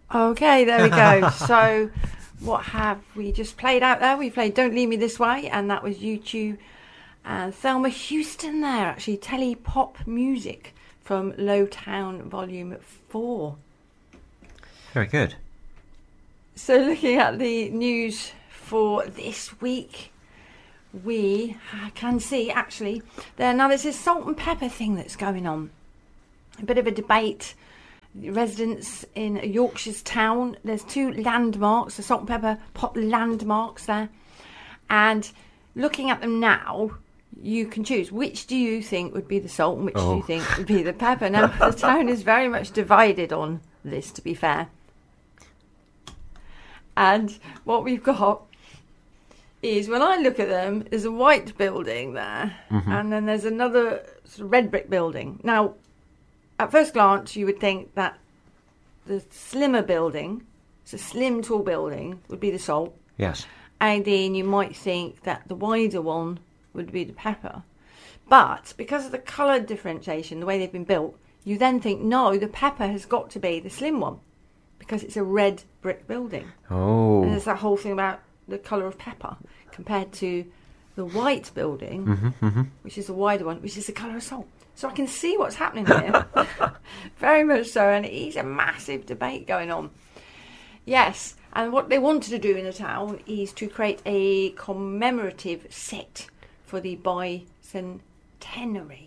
Okay, there we go. So, what have we just played out there? We played Don't Leave Me This Way, and that was U2 and Thelma Houston there, actually. Tele-pop music from Lowtown Volume 4. Very good. So, looking at the news for this week, we can see, actually, there's this salt and pepper thing that's going on. A bit of a debate. Residents in Yorkshire's town, there's two landmarks, the salt and pepper pop landmarks there, and looking at them now, you can choose which do you think would be the salt and which do you think would be the pepper. Now the town is very much divided on this, to be fair, and what we've got is, when I look at them, there's a white building there, and then there's another sort of red brick building. Now at first glance, you would think that the slimmer building, it's a slim, tall building, would be the salt. Yes. And then you might think that the wider one would be the pepper. But because of the colour differentiation, the way they've been built, you then think, no, the pepper has got to be the slim one because it's a red brick building. Oh. And there's that whole thing about the colour of pepper compared to the white building, which is the wider one, which is the colour of salt. So I can see what's happening here. Very much so. And it's a massive debate going on. Yes. And what they wanted to do in the town is to create a commemorative set for the bicentenary.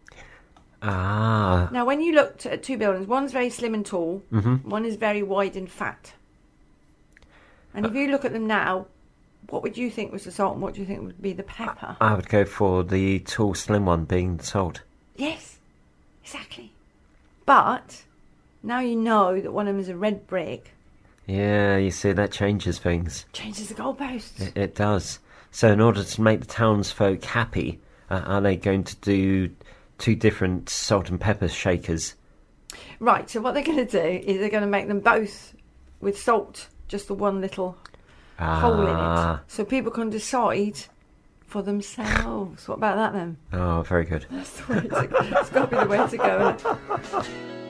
Ah. Now, when you looked at two buildings, one's very slim and tall. One is very wide and fat. And if you look at them now, what would you think was the salt and what do you think would be the pepper? I would go for the tall, slim one being the salt. Yes, exactly. But now you know that one of them is a red brick. Yeah, you see, that changes things. Changes the goalposts. It does. So in order to make the townsfolk happy, are they going to do two different salt and pepper shakers? Right, so what they're going to do is they're going to make them both with salt, just the one little hole in it. So people can decide for themselves. What about that then? Oh, very good. That's the way it's got to be the way to go, isn't it?